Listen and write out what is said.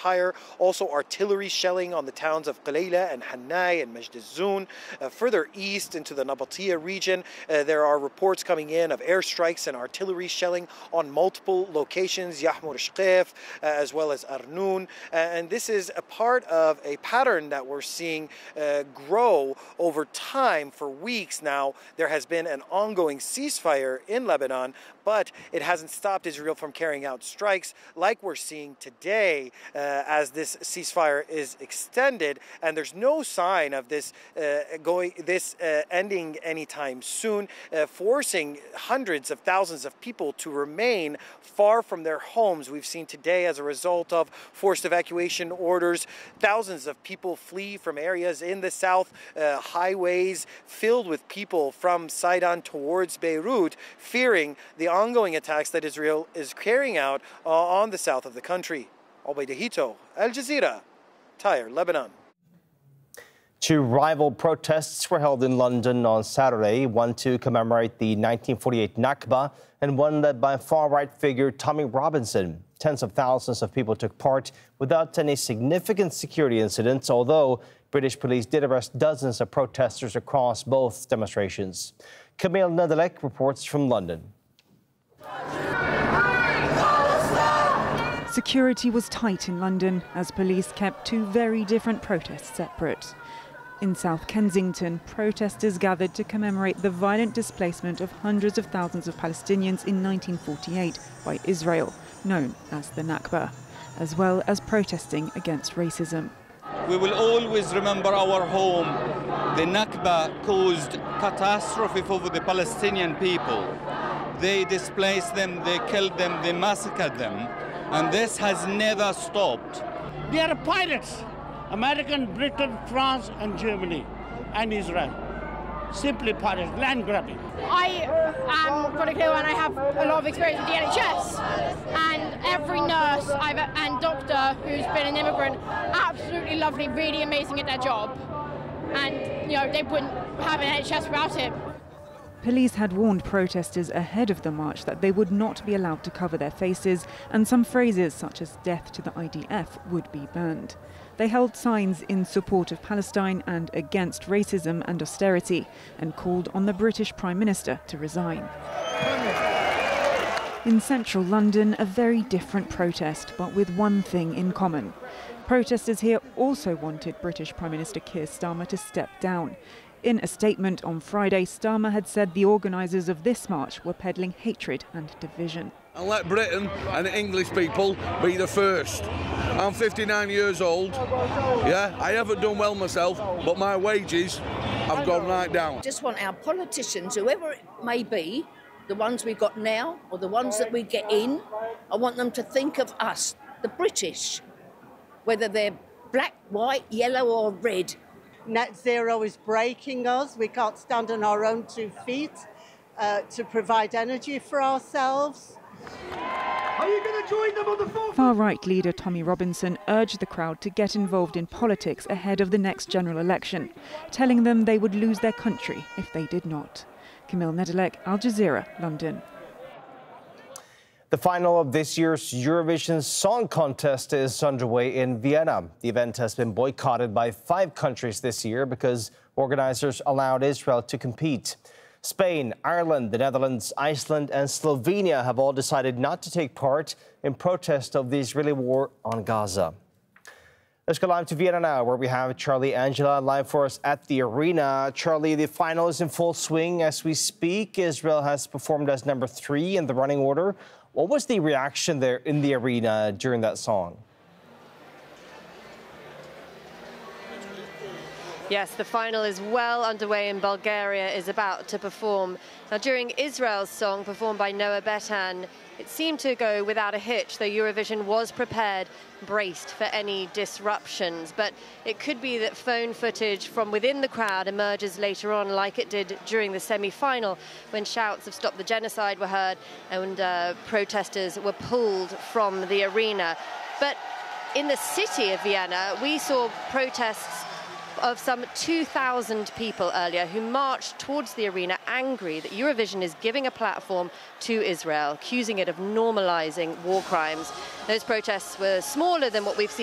Tyre. Also artillery shelling on the towns of Qalayla and Hannai and Majd al-Zoun. Further east into the Nabatia region, there are reports coming in of airstrikes and artillery shelling on multiple locations, Yahmur Shqif, as well as Arnoun. And this is a part of a pattern that we're seeing grow over time. For weeks now, there has been an ongoing ceasefire in Lebanon, but it hasn't stopped Israel from carrying out strikes like we're seeing today as this ceasefire is extended. And there's no sign of this ending anytime soon, forcing hundreds of thousands of people to remain far from their homes. We've seen today, as a result of forced evacuation orders, thousands of people flee from areas in the south, highways filled with people from Sidon towards Beirut, fearing the ongoing attacks that Israel is carrying out on the south of the country. Obaida Hito, Al Jazeera, Tyre, Lebanon. Two rival protests were held in London on Saturday, one to commemorate the 1948 Nakba and one led by far-right figure Tommy Robinson. Tens of thousands of people took part without any significant security incidents, although British police did arrest dozens of protesters across both demonstrations. Camille Nedelec reports from London. Security was tight in London as police kept two very different protests separate. In South Kensington, protesters gathered to commemorate the violent displacement of hundreds of thousands of Palestinians in 1948 by Israel, known as the Nakba, as well as protesting against racism. We will always remember our home. The Nakba caused catastrophe for the Palestinian people. They displaced them, they killed them, they massacred them, and this has never stopped. They are pirates. American, Britain, France and Germany and Israel. Simply pirates, land grabbing. I am chronic ill and I have a lot of experience with the NHS. And every nurse and doctor who's been an immigrant, absolutely lovely, really amazing at their job. And, you know, they wouldn't have an NHS without it. Police had warned protesters ahead of the march that they would not be allowed to cover their faces, and some phrases such as "death to the IDF" would be banned. They held signs in support of Palestine and against racism and austerity, and called on the British Prime Minister to resign. In central London, a very different protest, but with one thing in common. Protesters here also wanted British Prime Minister Keir Starmer to step down. In a statement on Friday, Starmer had said the organisers of this march were peddling hatred and division. And let Britain and the English people be the first. I'm 59 years old. Yeah, I haven't done well myself, but my wages have gone right down. Just want our politicians, whoever it may be, the ones we've got now or the ones that we get in, I want them to think of us, the British, whether they're black, white, yellow or red. Net zero is breaking us. We can't stand on our own 2 feet to provide energy for ourselves. Are you going to join them on the floor? Far-right leader Tommy Robinson urged the crowd to get involved in politics ahead of the next general election, telling them they would lose their country if they did not. Camille Nedelec, Al Jazeera, London. The final of this year's Eurovision Song Contest is underway in Vienna. The event has been boycotted by 5 countries this year because organizers allowed Israel to compete. Spain, Ireland, the Netherlands, Iceland and Slovenia have all decided not to take part in protest of the Israeli war on Gaza. Let's go live to Vienna now, where we have Charlie Angela live for us at the arena. Charlie, the final is in full swing as we speak. Israel has performed as number 3 in the running order. What was the reaction there in the arena during that song? Yes, the final is well underway and Bulgaria is about to perform. Now, during Israel's song, performed by Noah Betan, it seemed to go without a hitch, though Eurovision was prepared, braced for any disruptions. But it could be that phone footage from within the crowd emerges later on, like it did during the semi-final, when shouts of "Stop the Genocide" were heard and protesters were pulled from the arena. But in the city of Vienna, we saw protests of some 2,000 people earlier who marched towards the arena angry that Eurovision is giving a platform to Israel, accusing it of normalizing war crimes. Those protests were smaller than what we've seen